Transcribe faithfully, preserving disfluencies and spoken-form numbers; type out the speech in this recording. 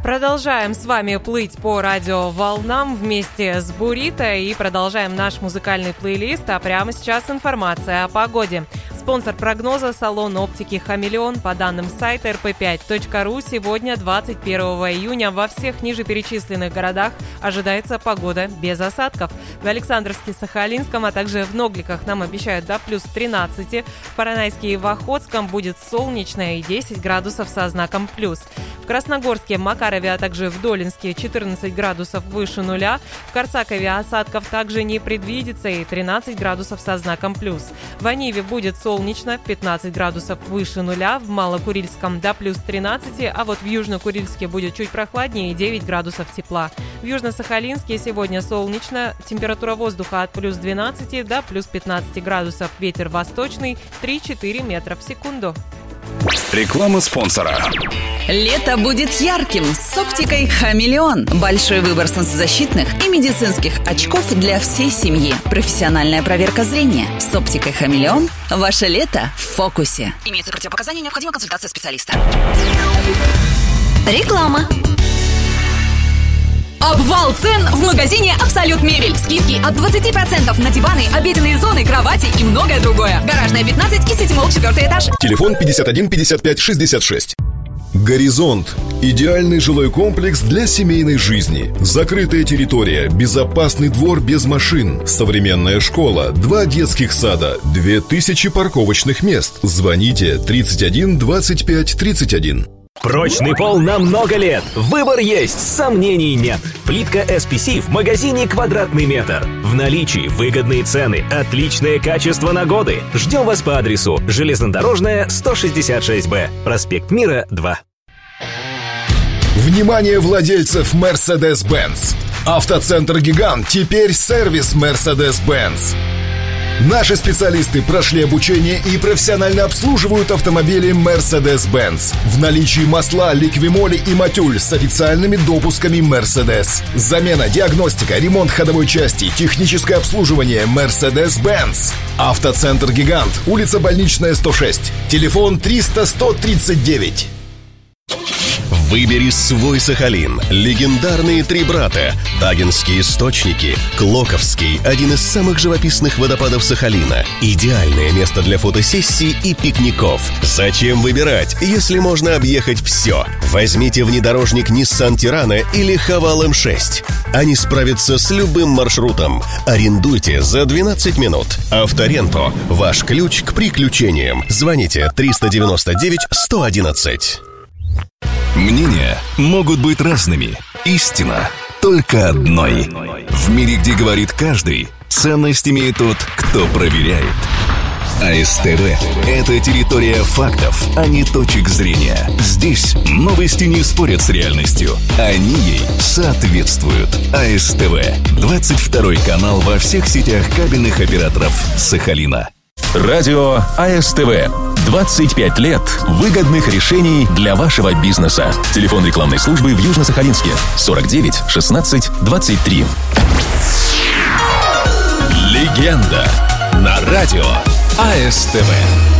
Продолжаем с вами плыть по радиоволнам вместе с Бурито и продолжаем наш музыкальный плейлист. А прямо сейчас информация о погоде. Спонсор прогноза — салон оптики «Хамелеон». По данным сайта эр пэ пять точка ру, сегодня, двадцать первого июня, во всех ниже перечисленных городах ожидается погода без осадков. В Александровске, Сахалинском, а также в Ногликах нам обещают до плюс тринадцати. В Поронайске и в Охотском будет солнечно и десять градусов со знаком плюс. В Красногорске, Макарове, а также в Долинске четырнадцать градусов выше нуля. В Корсакове осадков также не предвидится и тринадцать градусов со знаком плюс. В Аниве будет солнечно, пятнадцать градусов выше нуля. В Малокурильском до плюс тринадцати, а вот в Южно-Курильске будет чуть прохладнее и девять градусов тепла. В Южно-Сахалинске сегодня солнечно, температура воздуха от плюс двенадцати до плюс пятнадцати градусов. Ветер восточный три-четыре метра в секунду. Реклама спонсора. Лето будет ярким с оптикой «Хамелеон». Большой выбор солнцезащитных и медицинских очков для всей семьи. Профессиональная проверка зрения. С оптикой «Хамелеон» ваше лето в фокусе. Имеются противопоказания, необходима консультация специалиста. Реклама. Обвал цен в магазине «Абсолют Мебель». Скидки от двадцати процентов на диваны, обеденные зоны, кровати и многое другое. Гаражная, пятнадцать и Ситимолл, четвертый этаж. Телефон пятьдесят один пятьдесят пять шестьдесят шесть. «Горизонт» – идеальный жилой комплекс для семейной жизни. Закрытая территория, безопасный двор без машин, современная школа, два детских сада, две тысячи парковочных мест. Звоните тридцать один двадцать пять тридцать один. Прочный пол на много лет. Выбор есть, сомнений нет. Плитка эс пи си в магазине «Квадратный метр». В наличии выгодные цены, отличное качество на годы. Ждем вас по адресу: Железнодорожная, сто шестьдесят шесть бэ, проспект Мира, два. Внимание владельцев Mercedes-Benz! Автоцентр «Гигант» теперь сервис Mercedes-Benz. Наши специалисты прошли обучение и профессионально обслуживают автомобили Mercedes-Benz. В наличии масла, ликвимоли и матюль с официальными допусками Mercedes. Замена, диагностика, ремонт ходовой части, техническое обслуживание Mercedes-Benz. Автоцентр «Гигант», улица Больничная, сто шесть. Телефон триста сто тридцать девять. Выбери свой Сахалин. Легендарные три брата, Тагинские источники, Клоковский, один из самых живописных водопадов Сахалина. Идеальное место для фотосессий и пикников. Зачем выбирать, если можно объехать все? Возьмите внедорожник Nissan Tirana или Haval эм шесть. Они справятся с любым маршрутом. Арендуйте за двенадцать минут. Авторенто – ваш ключ к приключениям. Звоните триста девяносто девять сто одиннадцать. Мнения могут быть разными. Истина только одной. В мире, где говорит каждый, ценность имеет тот, кто проверяет. а эс тэ вэ – это территория фактов, а не точек зрения. Здесь новости не спорят с реальностью. Они ей соответствуют. а эс тэ вэ – двадцать второй канал во всех сетях кабельных операторов Сахалина. Радио а эс тэ вэ. двадцать пять лет выгодных решений для вашего бизнеса. Телефон рекламной службы в Южно-Сахалинске сорок девять шестнадцать двадцать три. Легенда на радио а эс тэ вэ.